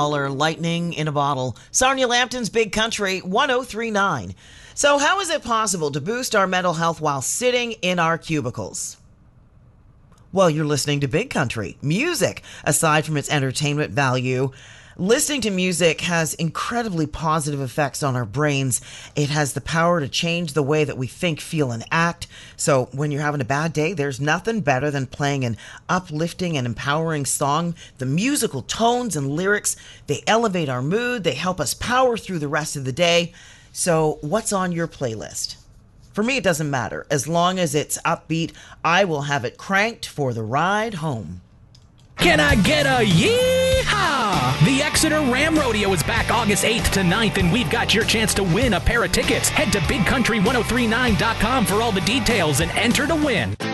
Lightning in a Bottle. Sarnia Lampton's Big Country 1039. So how is it possible to boost our mental health while sitting in our cubicles? Well, you're listening to Big Country. Music, aside from its entertainment value, listening to music has incredibly positive effects on our brains. It has the power to change the way that we think, feel, and act. So when you're having a bad day, there's nothing better than playing an uplifting and empowering song. The musical tones and lyrics, they elevate our mood. They help us power through the rest of the day. So what's on your playlist? For me, it doesn't matter. As long as it's upbeat, I will have it cranked for the ride home. Can I get a yee-haw? The Exeter Ram Rodeo is back August 8th to 9th, and we've got your chance to win a pair of tickets. Head to BigCountry1039.com for all the details and enter to win.